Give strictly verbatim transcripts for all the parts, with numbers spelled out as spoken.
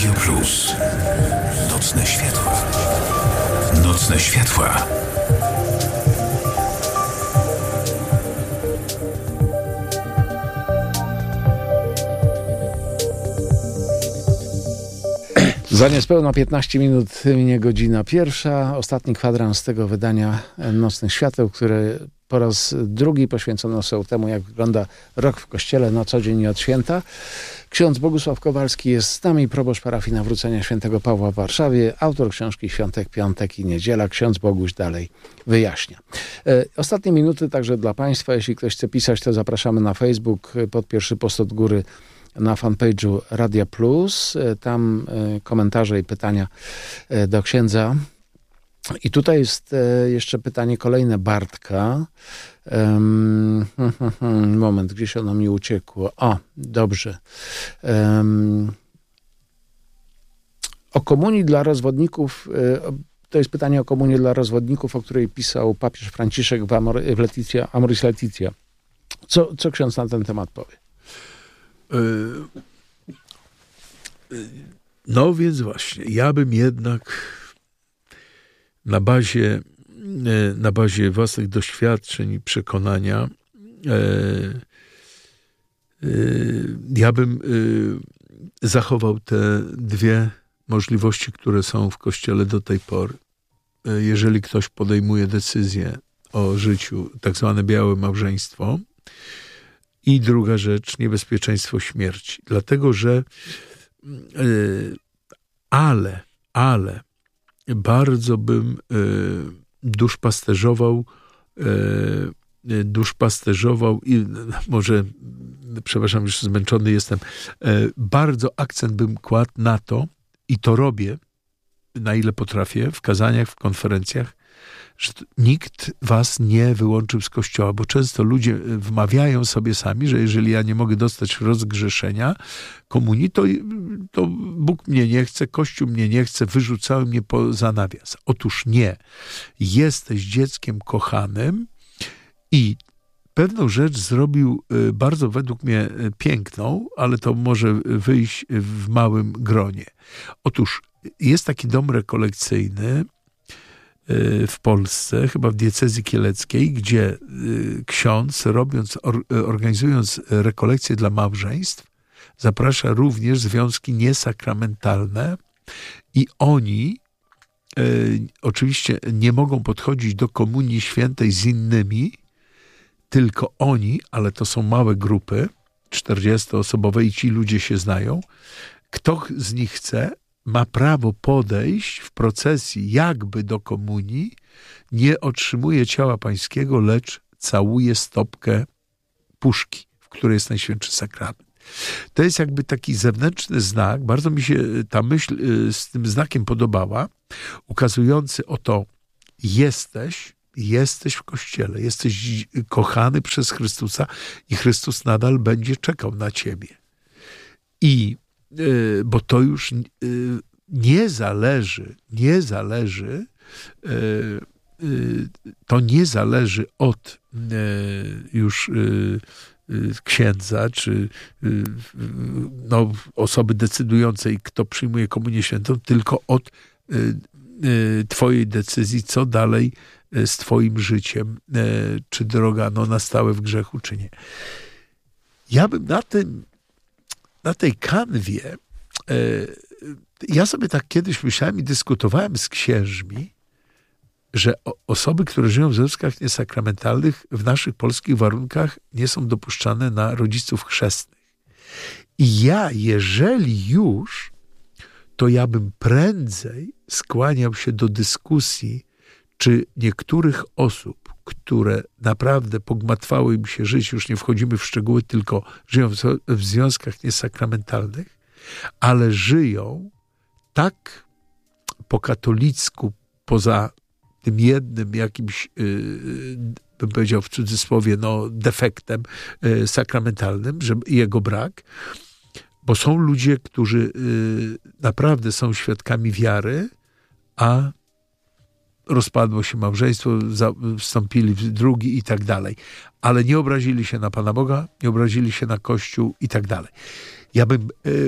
Radio Plus. Nocne światła. Nocne światła. Za niespełna piętnaście minut minie godzina pierwsza. Ostatni kwadrans tego wydania Nocnych Świateł, które po raz drugi poświęcono są temu, jak wygląda rok w Kościele na co dzień i od święta. Ksiądz Bogusław Kowalski jest z nami, proboszcz parafii Nawrócenia Świętego Pawła w Warszawie, autor książki Świątek, Piątek i Niedziela. Ksiądz Boguś dalej wyjaśnia. E, ostatnie minuty także dla Państwa. Jeśli ktoś chce pisać, to zapraszamy na Facebook pod pierwszy post od góry na fanpage'u Radia Plus. Tam komentarze i pytania do księdza. I tutaj jest jeszcze pytanie kolejne Bartka. Um, moment, gdzieś ono mi uciekło. O, dobrze. Um, o komunii dla rozwodników. To jest pytanie o komunię dla rozwodników, o której pisał papież Franciszek w, Amor, w Leticia, Amoris Laetitia. Co, co ksiądz na ten temat powie? No więc właśnie, ja bym jednak na bazie, na bazie własnych doświadczeń i przekonania ja bym zachował te dwie możliwości, które są w Kościele do tej pory. Jeżeli ktoś podejmuje decyzję o życiu, tak zwane białe małżeństwo, i druga rzecz, niebezpieczeństwo śmierci. Dlatego, że yy, ale, ale bardzo bym yy, duszpasterzował yy, duszpasterzował i może, przepraszam, już zmęczony jestem, yy, bardzo akcent bym kładł na to, i to robię, na ile potrafię, w kazaniach, w konferencjach, że nikt was nie wyłączył z Kościoła, bo często ludzie wmawiają sobie sami, że jeżeli ja nie mogę dostać rozgrzeszenia komunii, to, to Bóg mnie nie chce, Kościół mnie nie chce, wyrzucały mnie poza nawias. Otóż nie. Jesteś dzieckiem kochanym i pewną rzecz zrobił bardzo według mnie piękną, ale to może wyjść w małym gronie. Otóż jest taki dom rekolekcyjny w Polsce, chyba w diecezji kieleckiej, gdzie ksiądz, robiąc, organizując rekolekcje dla małżeństw, zaprasza również związki niesakramentalne i oni e, oczywiście nie mogą podchodzić do komunii świętej z innymi, tylko oni, ale to są małe grupy, czterdziestoosobowe i ci ludzie się znają, kto z nich chce, ma prawo podejść w procesji jakby do komunii, nie otrzymuje ciała pańskiego, lecz całuje stopkę puszki, w której jest Najświętszy Sakrament. To jest jakby taki zewnętrzny znak, bardzo mi się ta myśl z tym znakiem podobała, ukazujący oto jesteś, jesteś w Kościele, jesteś kochany przez Chrystusa i Chrystus nadal będzie czekał na ciebie. I bo to już nie zależy, nie zależy, to nie zależy od już księdza, czy no, osoby decydującej, kto przyjmuje komunię świętą, tylko od twojej decyzji, co dalej z twoim życiem, czy droga no, na stałe w grzechu, czy nie. Ja bym na tym Na tej kanwie, e, ja sobie tak kiedyś myślałem i dyskutowałem z księżmi, że o, osoby, które żyją w związkach niesakramentalnych w naszych polskich warunkach nie są dopuszczane na rodziców chrzestnych. I ja, jeżeli już, to ja bym prędzej skłaniał się do dyskusji, czy niektórych osób, które naprawdę pogmatwało im się żyć, już nie wchodzimy w szczegóły, tylko żyją w, w związkach niesakramentalnych, ale żyją tak po katolicku, poza tym jednym jakimś, yy, bym powiedział w cudzysłowie, no, defektem yy, sakramentalnym, że jego brak, bo są ludzie, którzy yy, naprawdę są świadkami wiary, a rozpadło się małżeństwo, wstąpili w drugi i tak dalej. Ale nie obrazili się na Pana Boga, nie obrazili się na Kościół i tak dalej. Ja bym y,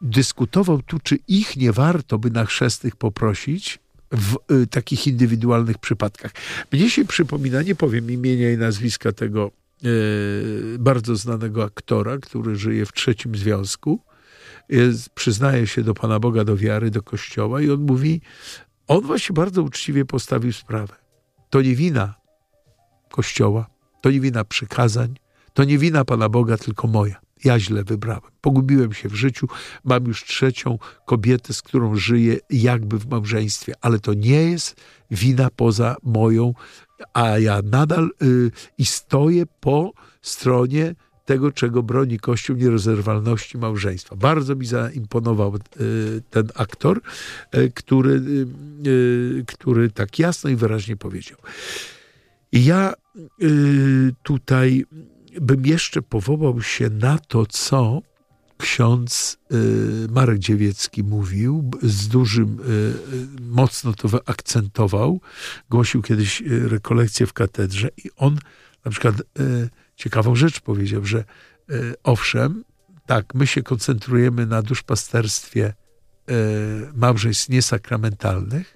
dyskutował tu, czy ich nie warto by na chrzestnych poprosić w y, takich indywidualnych przypadkach. Mnie się przypomina, nie powiem imienia i nazwiska tego y, bardzo znanego aktora, który żyje w trzecim związku, jest, przyznaje się do Pana Boga, do wiary, do Kościoła i on mówi, on właśnie bardzo uczciwie postawił sprawę. To nie wina Kościoła, to nie wina przykazań, to nie wina Pana Boga, tylko moja. Ja źle wybrałem. Pogubiłem się w życiu, mam już trzecią kobietę, z którą żyję jakby w małżeństwie, ale to nie jest wina poza moją, a ja nadal y, i stoję po stronie tego, czego broni Kościół, nierozerwalności małżeństwa. Bardzo mi zaimponował y, ten aktor, y, który, y, y, który tak jasno i wyraźnie powiedział. I ja y, tutaj bym jeszcze powołał się na to, co ksiądz y, Marek Dziewiecki mówił, z dużym, y, mocno to wyakcentował. Głosił kiedyś y, rekolekcję w katedrze i on na przykład y, ciekawą rzecz powiedział, że y, owszem, tak, my się koncentrujemy na duszpasterstwie y, małżeństw niesakramentalnych,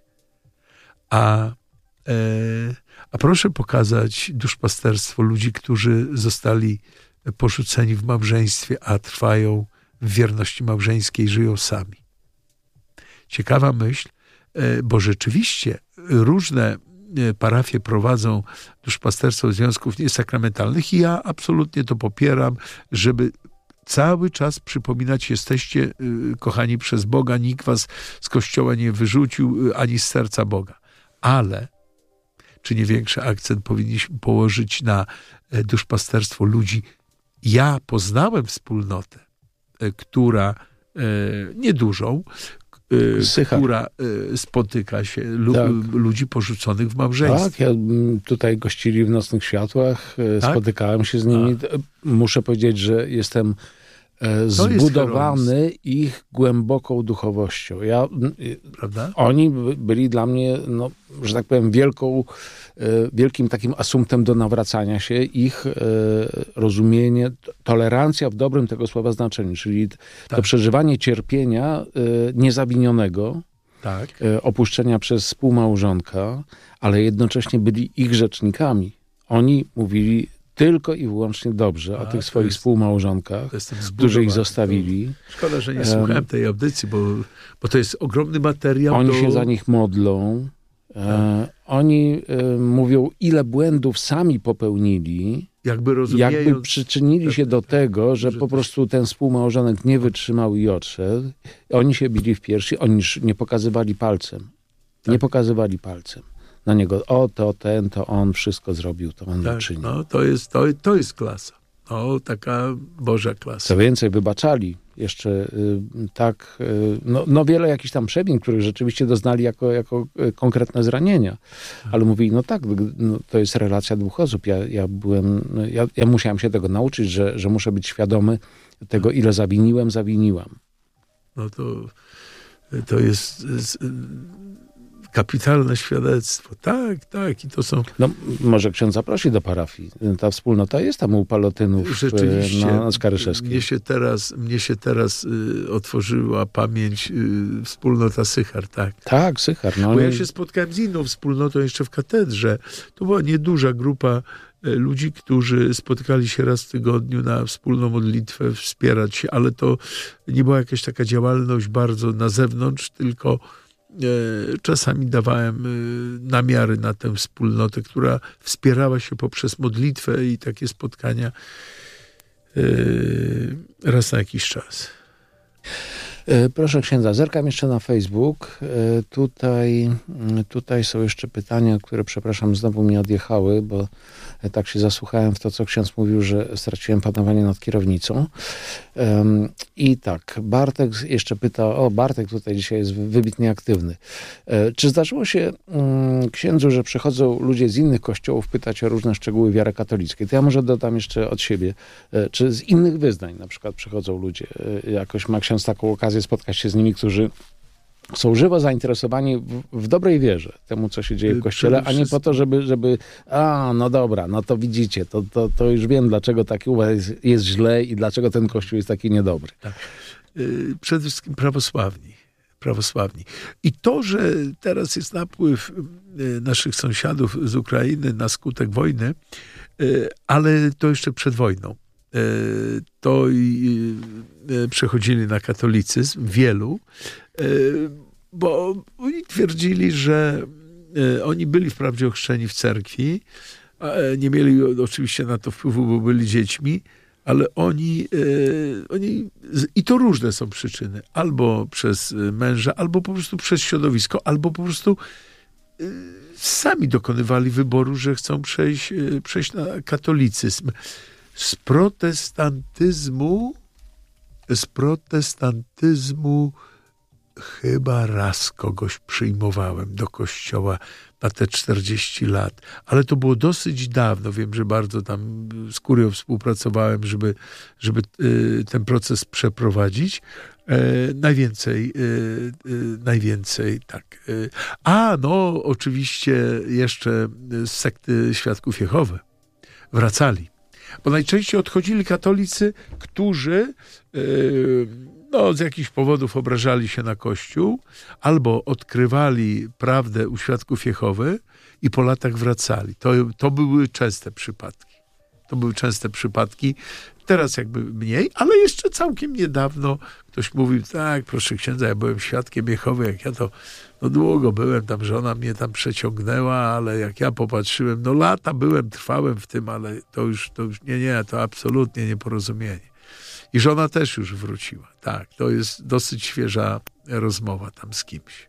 a y, A proszę pokazać duszpasterstwo ludzi, którzy zostali porzuceni w małżeństwie, a trwają w wierności małżeńskiej, żyją sami. Ciekawa myśl, bo rzeczywiście różne parafie prowadzą duszpasterstwo związków niesakramentalnych i ja absolutnie to popieram, żeby cały czas przypominać, jesteście kochani przez Boga, nikt was z Kościoła nie wyrzucił, ani z serca Boga. Ale czy nie większy akcent powinniśmy położyć na duszpasterstwo ludzi? Ja poznałem wspólnotę, która, niedużą, Sychar. która spotyka się lu- tak. ludzi porzuconych w małżeństwie. Tak, ja tutaj gościli w Nocnych Światłach, Tak? spotykałem się z nimi. A. Muszę powiedzieć, że jestem zbudowany ich głęboką duchowością. Ja, Prawda? oni byli dla mnie, no, że tak powiem, wielką, wielkim takim asumptem do nawracania się. Ich rozumienie, tolerancja w dobrym tego słowa znaczeniu, czyli tak. to przeżywanie cierpienia niezawinionego, tak. opuszczenia przez współmałżonka, ale jednocześnie byli ich rzecznikami. Oni mówili tylko i wyłącznie dobrze A, o tych swoich jest, współmałżonkach, którzy ich zostawili. Szkoda, że nie um, słuchałem tej audycji, bo, bo to jest ogromny materiał. Oni do... się za nich modlą. E, oni e, mówią, ile błędów sami popełnili, jakby, rozumiejąc, jakby przyczynili się do tego, że, że po prostu ten współmałżonek nie wytrzymał i odszedł. Oni się bili w piersi, oni nie pokazywali palcem. Tak. Nie pokazywali palcem na niego, o to, ten, to on wszystko zrobił, to on tak, uczynił. No, to jest, to, to jest klasa. No, taka Boża klasa. Co więcej, wybaczali jeszcze y, tak, y, no, no wiele jakichś tam przemian, których rzeczywiście doznali jako, jako y, konkretne zranienia. Ale mówili, no tak, no, to jest relacja dwóch osób. Ja, ja byłem, ja, ja musiałem się tego nauczyć, że, że muszę być świadomy tego, ile zawiniłem, zawiniłam. No to, to jest... jest kapitalne świadectwo. Tak, tak. I to są... No, może ksiądz zaprosi do parafii. Ta wspólnota jest tam u Palotynów Rzeczywiście, na, na Skaryszewskiej. Mnie się teraz, mnie się teraz y, otworzyła pamięć y, wspólnota Sychar, tak. Tak, Sychar. No, Bo ja się spotkałem z inną wspólnotą jeszcze w katedrze. To była nieduża grupa y, ludzi, którzy spotykali się raz w tygodniu na wspólną modlitwę, wspierać się, ale to nie była jakaś taka działalność bardzo na zewnątrz, tylko czasami dawałem namiary na tę wspólnotę, która wspierała się poprzez modlitwę i takie spotkania raz na jakiś czas. Proszę księdza, zerkam jeszcze na Facebook. Tutaj, tutaj są jeszcze pytania, które, przepraszam, znowu mi odjechały, bo tak się zasłuchałem w to, co ksiądz mówił, że straciłem panowanie nad kierownicą. I tak, Bartek jeszcze pyta, o, Bartek tutaj dzisiaj jest wybitnie aktywny. Czy zdarzyło się księdzu, że przychodzą ludzie z innych kościołów pytać o różne szczegóły wiary katolickiej? To ja może dodam jeszcze od siebie. Czy z innych wyznań na przykład przychodzą ludzie? Jakoś ma ksiądz taką okazję spotkać się z nimi, którzy są żywo zainteresowani w, w dobrej wierze temu, co się dzieje w Kościele, a nie po to, żeby, żeby a, no dobra, no to widzicie, to, to, to już wiem, dlaczego tak u was jest, jest źle i dlaczego ten Kościół jest taki niedobry. Tak. przede wszystkim prawosławni. prawosławni. I to, że teraz jest napływ naszych sąsiadów z Ukrainy na skutek wojny, ale to jeszcze przed wojną, to i przechodzili na katolicyzm, wielu, bo oni twierdzili, że oni byli wprawdzie ochrzczeni w cerkwi, nie mieli oczywiście na to wpływu, bo byli dziećmi, ale oni, oni, i to różne są przyczyny, albo przez męża, albo po prostu przez środowisko, albo po prostu sami dokonywali wyboru, że chcą przejść, przejść na katolicyzm. Z protestantyzmu, z protestantyzmu chyba raz kogoś przyjmowałem do kościoła na te czterdzieści lat, ale to było dosyć dawno. Wiem, że bardzo tam z kurią współpracowałem, żeby, żeby y, ten proces przeprowadzić. E, najwięcej, y, y, najwięcej, tak. Y, a, no, oczywiście jeszcze z sekty Świadków Jehowy wracali. Bo najczęściej odchodzili katolicy, którzy y, no, z jakichś powodów obrażali się na Kościół, albo odkrywali prawdę u Świadków Jehowy i po latach wracali. To, to były częste przypadki. To były częste przypadki. Teraz jakby mniej, ale jeszcze całkiem niedawno ktoś mówił, tak, proszę księdza, ja byłem Świadkiem Jehowy, jak ja to, no długo byłem, tam żona mnie tam przeciągnęła, ale jak ja popatrzyłem, no lata byłem, trwałem w tym, ale to już, to już nie, nie, to absolutnie nieporozumienie. I żona też już wróciła. Tak, to jest dosyć świeża rozmowa tam z kimś.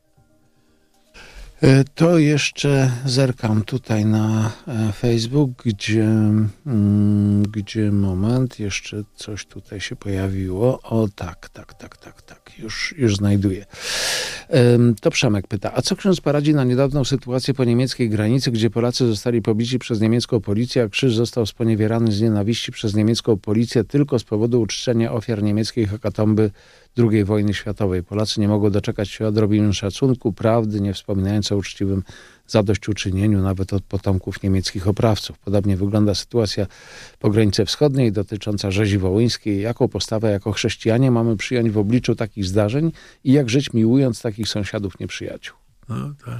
To jeszcze zerkam tutaj na Facebook, gdzie, gdzie moment, jeszcze coś tutaj się pojawiło. O tak, tak, tak, tak, tak, już, już znajduję. To Przemek pyta, a co ksiądz poradzi na niedawną sytuację po niemieckiej granicy, gdzie Polacy zostali pobici przez niemiecką policję, a krzyż został sponiewierany z nienawiści przez niemiecką policję tylko z powodu uczczenia ofiar niemieckiej hekatomby drugiej wojny światowej. Polacy nie mogą doczekać się odrobiny szacunku, prawdy, nie wspominając o uczciwym zadośćuczynieniu nawet od potomków niemieckich oprawców. Podobnie wygląda sytuacja po granicy wschodniej dotycząca rzezi wołyńskiej. Jaką postawę jako chrześcijanie mamy przyjąć w obliczu takich zdarzeń i jak żyć miłując takich sąsiadów nieprzyjaciół? No tak.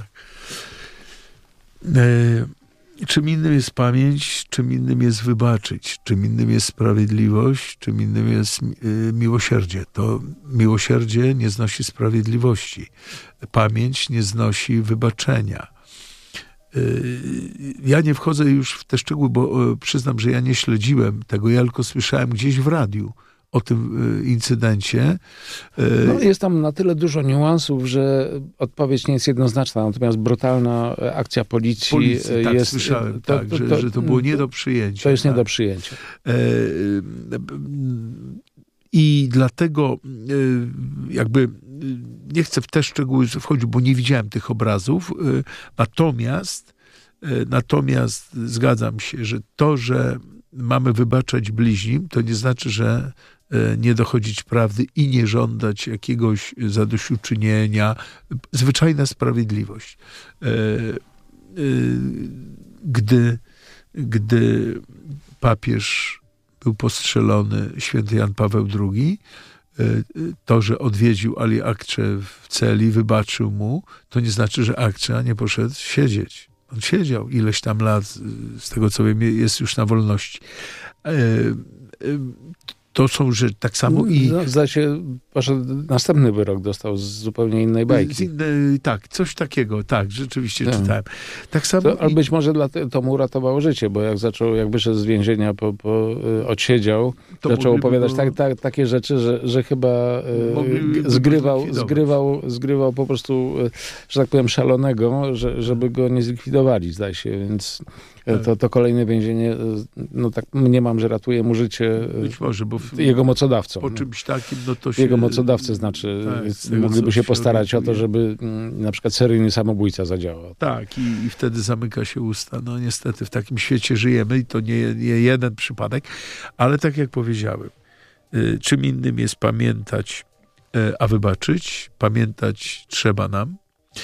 E, czym innym jest pamięć, czym innym jest wybaczyć, czym innym jest sprawiedliwość, czym innym jest e, miłosierdzie. To miłosierdzie nie znosi sprawiedliwości. Pamięć nie znosi wybaczenia. Ja nie wchodzę już w te szczegóły, bo przyznam, że ja nie śledziłem tego, ja tylko słyszałem gdzieś w radiu o tym incydencie. No, jest tam na tyle dużo niuansów, że odpowiedź nie jest jednoznaczna, natomiast brutalna akcja policji, policji tak, jest... słyszałem, to, tak, to, to, że, że to było nie do przyjęcia. To jest tak. nie do przyjęcia. I dlatego jakby nie chcę w te szczegóły wchodzić, bo nie widziałem tych obrazów. Natomiast, natomiast zgadzam się, że to, że mamy wybaczać bliźnim, to nie znaczy, że nie dochodzić prawdy i nie żądać jakiegoś zadośćuczynienia. Zwyczajna sprawiedliwość. Gdy, gdy papież był postrzelony, święty Jan Paweł drugi, to, że odwiedził Ali Akcze w celi, wybaczył mu, to nie znaczy, że Akcza nie poszedł siedzieć. On siedział ileś tam lat, z tego co wiem, jest już na wolności. To są, że tak samo i... No, zdaje się, następny wyrok dostał z zupełnie innej bajki. Z innej, tak, coś takiego, tak, rzeczywiście tak. czytałem. Tak samo to, i... Ale być może dla te, to mu uratowało życie, bo jak zaczął, jak wyszedł z więzienia, po, po, odsiedział, to zaczął opowiadać go... tak, tak, takie rzeczy, że, że chyba zgrywał, zgrywał, zgrywał po prostu, że tak powiem, szalonego, że, żeby go nie zlikwidowali, zdaje się, więc... To, to kolejne więzienie, no tak mniemam, że ratuje mu życie. Być może, bo w, jego mocodawcą. Po czymś takim, no to się... Jego mocodawcy, znaczy tak, mogliby się postarać o to, żeby na przykład seryjny samobójca zadziałał. Tak, i, i wtedy zamyka się usta. No niestety w takim świecie żyjemy i to nie, nie jeden przypadek, ale tak jak powiedziałem, y, czym innym jest pamiętać, y, a wybaczyć. Pamiętać trzeba nam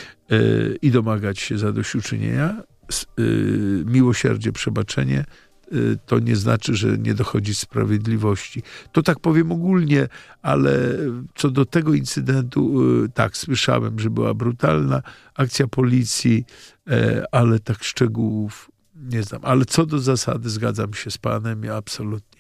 y, i domagać się zadośćuczynienia. Miłosierdzie, przebaczenie, to nie znaczy, że nie dochodzi sprawiedliwości. To tak powiem ogólnie, ale co do tego incydentu, tak, słyszałem, że była brutalna akcja policji, ale tak szczegółów nie znam. Ale co do zasady zgadzam się z panem, ja absolutnie.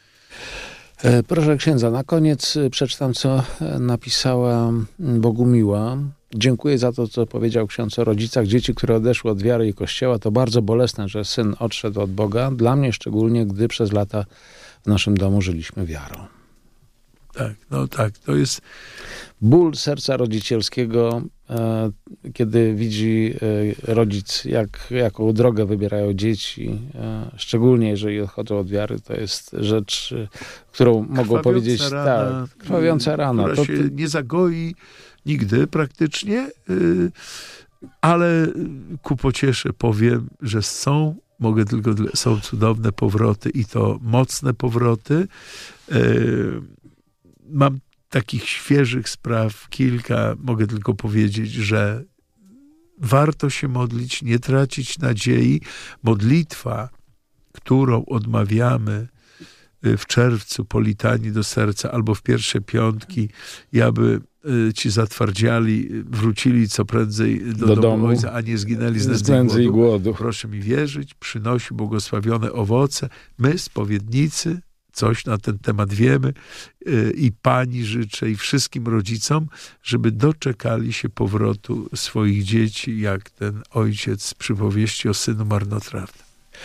Proszę księdza, na koniec przeczytam, co napisała Bogumiła. Dziękuję za to, co powiedział ksiądz o rodzicach dzieci, które odeszły od wiary i Kościoła. To bardzo bolesne, że syn odszedł od Boga. Dla mnie szczególnie, gdy przez lata w naszym domu żyliśmy wiarą. Tak, no tak, to jest... Ból serca rodzicielskiego, e, kiedy widzi e, rodzic, jak, jaką drogę wybierają dzieci, e, szczególnie jeżeli odchodzą od wiary, to jest rzecz, e, którą mogą krwawiąca powiedzieć... Rana, tak, krwawiąca rana. Która to, się nie zagoi nigdy praktycznie, y, ale ku pociesze powiem, że są, mogę tylko, są cudowne powroty i to mocne powroty. Y, mam takich świeżych spraw kilka, mogę tylko powiedzieć, że warto się modlić, nie tracić nadziei. Modlitwa, którą odmawiamy w czerwcu po litanii do serca albo w pierwsze piątki, i aby ci zatwardziali wrócili co prędzej do, do domu, domu Ojca, a nie zginęli z nędzy nędzy i i głodu. Proszę mi wierzyć, przynosi błogosławione owoce. My, spowiednicy, coś na ten temat wiemy i pani życzę i wszystkim rodzicom, żeby doczekali się powrotu swoich dzieci, jak ten ojciec z przypowieści o synu marnotrawnym.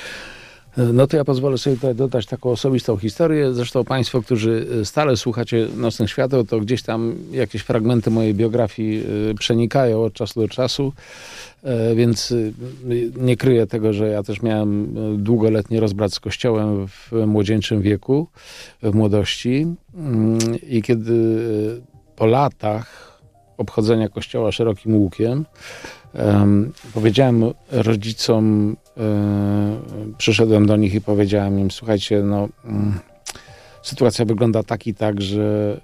No to ja pozwolę sobie tutaj dodać taką osobistą historię. Zresztą państwo, którzy stale słuchacie Nocnych Świateł, to gdzieś tam jakieś fragmenty mojej biografii przenikają od czasu do czasu, więc nie kryję tego, że ja też miałem długoletni rozbrat z Kościołem w młodzieńczym wieku, w młodości. I kiedy po latach obchodzenia Kościoła szerokim łukiem Um, powiedziałem rodzicom, um, przyszedłem do nich i powiedziałem im, słuchajcie, no um, sytuacja wygląda tak i tak, że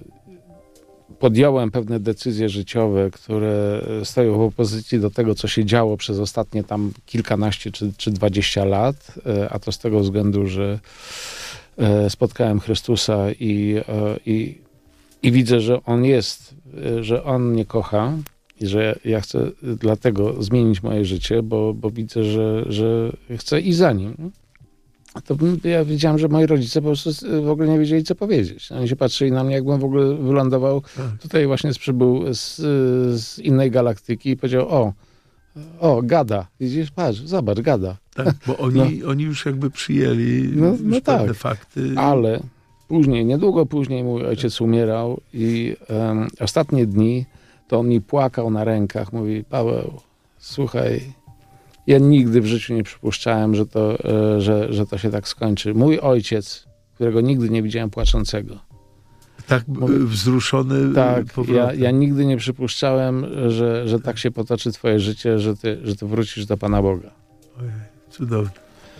um, podjąłem pewne decyzje życiowe, które stoją w opozycji do tego, co się działo przez ostatnie tam kilkanaście czy, czy dwadzieścia lat, a to z tego względu, że um, spotkałem Chrystusa i, um, i, i widzę, że On jest, że On mnie kocha. I że ja chcę dlatego zmienić moje życie, bo, bo widzę, że, że chcę iść za nim. To ja wiedziałem, że moi rodzice po prostu w ogóle nie wiedzieli, co powiedzieć. Oni się patrzyli na mnie, jakbym w ogóle wylądował tak. Tutaj właśnie z przybył z, z innej galaktyki i powiedział, o, o, gada. Widzisz, patrz, zobacz, gada. Tak, bo oni, no. oni już jakby przyjęli no, już no pewne tak. fakty. Ale później, niedługo później mój ojciec umierał i um, ostatnie dni to on mi płakał na rękach, mówi, Paweł, słuchaj, ja nigdy w życiu nie przypuszczałem, że to, że, że to się tak skończy. Mój ojciec, którego nigdy nie widziałem płaczącego. Tak mówi, wzruszony tak, powrotem. Ja, ja nigdy nie przypuszczałem, że, że tak się potoczy twoje życie, że ty, że ty wrócisz do Pana Boga. Ojej, cudownie.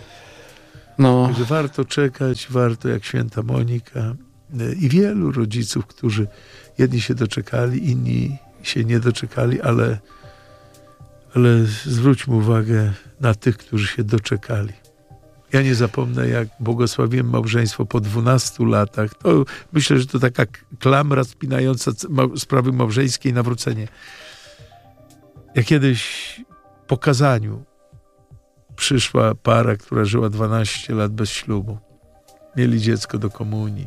No. Także warto czekać, warto jak święta Monika i wielu rodziców, którzy jedni się doczekali, inni się nie doczekali, ale, ale zwróćmy uwagę na tych, którzy się doczekali. Ja nie zapomnę, jak błogosławiłem małżeństwo po dwunastu latach. To myślę, że to taka klamra spinająca sprawy małżeńskie i nawrócenie. Ja kiedyś po kazaniu przyszła para, która żyła dwanaście lat bez ślubu. Mieli dziecko do komunii.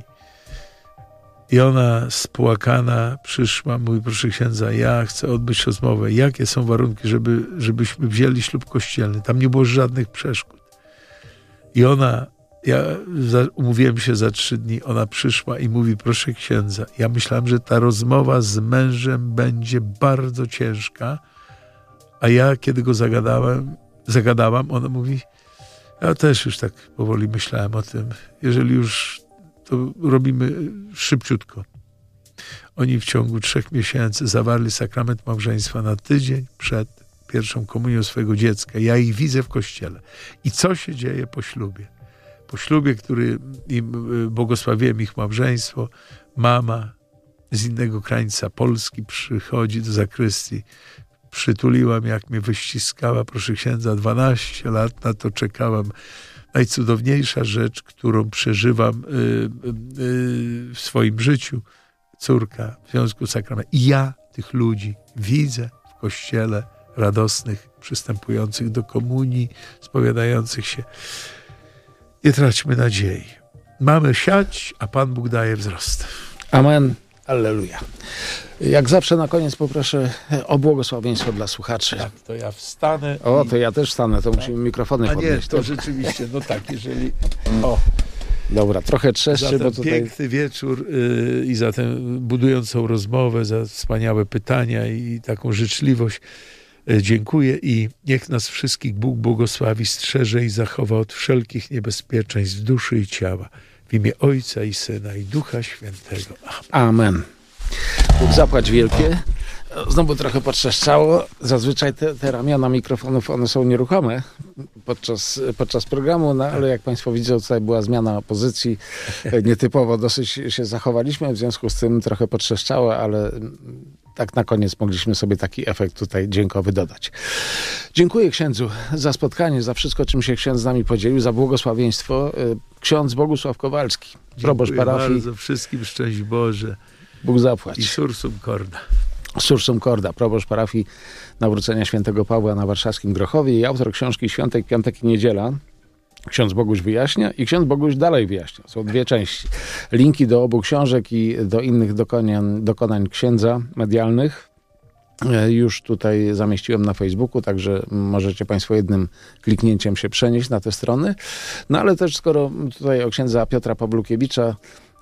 I ona spłakana przyszła, mówi, proszę księdza, ja chcę odbyć rozmowę. Jakie są warunki, żeby, żebyśmy wzięli ślub kościelny? Tam nie było żadnych przeszkód. I ona, ja za, umówiłem się za trzy dni, ona przyszła i mówi, proszę księdza, ja myślałem, że ta rozmowa z mężem będzie bardzo ciężka, a ja, kiedy go zagadałem, zagadałam, ona mówi, ja też już tak powoli myślałem o tym, jeżeli już to robimy szybciutko. Oni w ciągu trzech miesięcy zawarli sakrament małżeństwa na tydzień przed pierwszą komunią swojego dziecka. Ja ich widzę w kościele. I co się dzieje po ślubie? Po ślubie, który im błogosławiłem ich małżeństwo, mama z innego krańca Polski przychodzi do zakrystii. Przytuliłam, jak mnie wyściskała, proszę księdza, dwanaście lat na to czekałam. najcudowniejsza rzecz, którą przeżywam y, y, w swoim życiu, córka w związku z sakramentem. I ja tych ludzi widzę w kościele radosnych, przystępujących do komunii, spowiadających się. Nie traćmy nadziei. Mamy siać, a Pan Bóg daje wzrost. Amen. Alleluja. Jak zawsze na koniec poproszę o błogosławieństwo dla słuchaczy. Tak, to ja wstanę. O, i... to ja też wstanę, to tak. Musimy mikrofony A podnieść. nie, to rzeczywiście, no tak, jeżeli... O. Dobra, trochę trzeszczy, Za ten bo tutaj... piękny wieczór yy, i za tę budującą rozmowę, za wspaniałe pytania i taką życzliwość yy, dziękuję i niech nas wszystkich Bóg błogosławi, strzeże i zachowa od wszelkich niebezpieczeństw duszy i ciała. W imię Ojca i Syna i Ducha Świętego. Amen. Amen. Bóg zapłać wielkie. Znowu trochę potrzeszczało. Zazwyczaj te, te ramiona mikrofonów, one są nieruchome podczas, podczas programu, no ale jak Państwo widzą, tutaj była zmiana pozycji. Nietypowo dosyć się zachowaliśmy, w związku z tym trochę potrzeszczało, ale tak na koniec mogliśmy sobie taki efekt tutaj dźwiękowy dodać. Dziękuję księdzu za spotkanie, za wszystko, czym się ksiądz z nami podzielił, za błogosławieństwo. Ksiądz Bogusław Kowalski, proboszcz parafii. Bardzo wszystkim szczęść Boże. Bóg zapłać. I sursum corda. Sursum corda, proboszcz parafii Nawrócenia Świętego Pawła na warszawskim Grochowie i autor książki Świątek, Piątek i Niedziela. Ksiądz Boguś wyjaśnia i ksiądz Boguś dalej wyjaśnia. Są dwie części. Linki do obu książek i do innych dokonań, dokonań księdza medialnych już tutaj zamieściłem na Facebooku, także możecie Państwo jednym kliknięciem się przenieść na te strony. No ale też skoro tutaj o księdza Piotra Pawlukiewicza,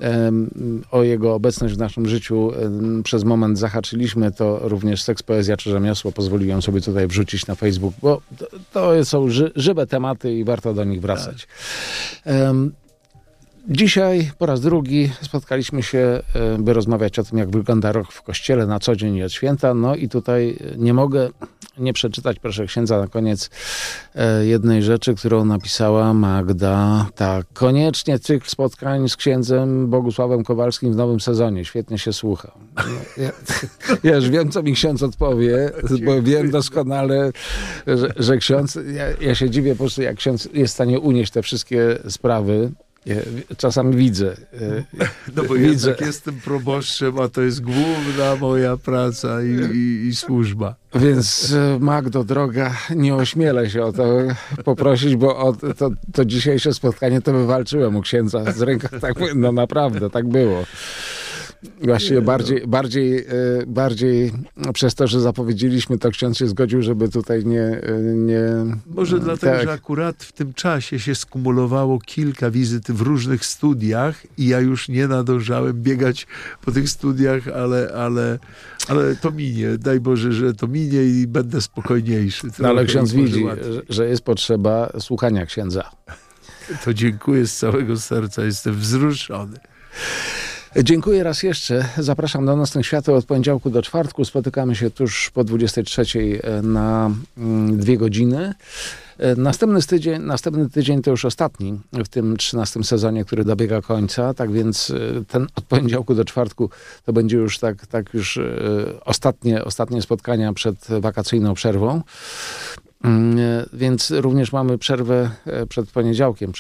o jego obecność w naszym życiu przez moment zahaczyliśmy, to również Seks, Poezja czy Rzemiosło pozwoliłem sobie tutaj wrzucić na Facebook, bo to, to są ży, żywe tematy i warto do nich wracać. Tak. Um, Dzisiaj po raz drugi spotkaliśmy się, by rozmawiać o tym, jak wygląda rok w Kościele na co dzień i od święta. No i tutaj nie mogę nie przeczytać, proszę księdza, na koniec jednej rzeczy, którą napisała Magda. Tak, koniecznie cykl spotkań z księdzem Bogusławem Kowalskim w nowym sezonie. Świetnie się słucha. No, ja, ja już wiem, co mi ksiądz odpowie, bo wiem doskonale, że, że ksiądz, ja, ja się dziwię po prostu, jak ksiądz jest w stanie unieść te wszystkie sprawy. Czasami widzę. No bo widzę. jednak jestem proboszczem, a to jest główna moja praca i, i, i służba. Więc Magdo, droga, nie ośmielę się o to poprosić, bo o to, to dzisiejsze spotkanie to wywalczyłem u księdza z ręką. Tak, no naprawdę, tak było. Właściwie bardziej, bardziej, bardziej przez to, że zapowiedzieliśmy, to ksiądz się zgodził, żeby tutaj nie... nie Może tak. dlatego, że akurat w tym czasie się skumulowało kilka wizyt w różnych studiach i ja już nie nadążałem biegać po tych studiach, ale, ale, ale to minie. Daj Boże, że to minie i będę spokojniejszy. No, ale ksiądz widzi, że, że jest potrzeba słuchania księdza. To dziękuję z całego serca. Jestem wzruszony. Dziękuję raz jeszcze. Zapraszam do Nocnych Świateł od poniedziałku do czwartku. Spotykamy się tuż po dwudziestej trzeciej na dwie godziny. Następny tydzień, następny tydzień to już ostatni w tym trzynastym sezonie, który dobiega końca. Tak więc ten od poniedziałku do czwartku to będzie już tak, tak już ostatnie, ostatnie spotkania przed wakacyjną przerwą. Więc również mamy przerwę przed poniedziałkiem.